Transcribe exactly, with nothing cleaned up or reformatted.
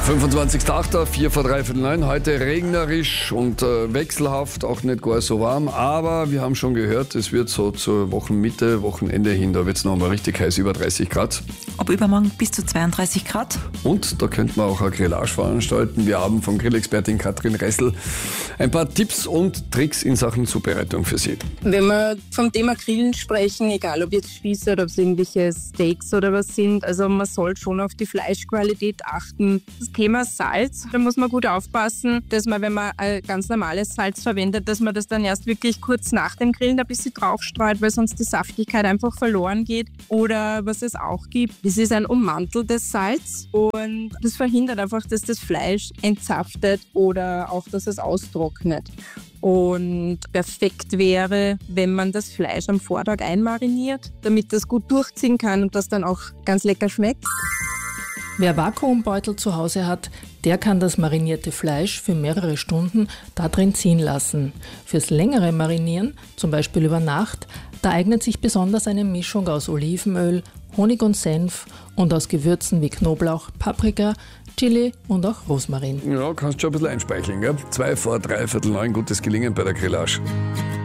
fünfundzwanzigster achter vier vor dreiviertel neun. Heute regnerisch und äh, wechselhaft, auch nicht gar so warm. Aber wir haben schon gehört, es wird so zur Wochenmitte, Wochenende hin, da wird es noch mal richtig heiß, über dreißig Grad. Ab übermorgen bis zu zweiunddreißig Grad. Und da könnte man auch eine Grillage veranstalten. Wir haben von Grillexpertin Katrin Ressel ein paar Tipps und Tricks in Sachen Zubereitung für Sie. Wenn wir vom Thema Grillen sprechen, egal ob jetzt Spieße oder ob es irgendwelche Steaks oder was sind, also man soll schon auf die Fleischqualität achten. Das Thema Salz, da muss man gut aufpassen, dass man, wenn man ein ganz normales Salz verwendet, dass man das dann erst wirklich kurz nach dem Grillen ein bisschen draufstreut, weil sonst die Saftigkeit einfach verloren geht. Oder was es auch gibt, das ist ein ummanteltes Salz und das verhindert einfach, dass das Fleisch entzaftet oder auch, dass es austrocknet. Und perfekt wäre, wenn man das Fleisch am Vortag einmariniert, damit das gut durchziehen kann und das dann auch ganz lecker schmeckt. Wer Vakuumbeutel zu Hause hat, der kann das marinierte Fleisch für mehrere Stunden da drin ziehen lassen. Fürs längere Marinieren, zum Beispiel über Nacht, da eignet sich besonders eine Mischung aus Olivenöl, Honig und Senf und aus Gewürzen wie Knoblauch, Paprika, Chili und auch Rosmarin. Ja, kannst schon ein bisschen einspeicheln, gell? Zwei vor dreiviertel neun, gutes Gelingen bei der Grillage.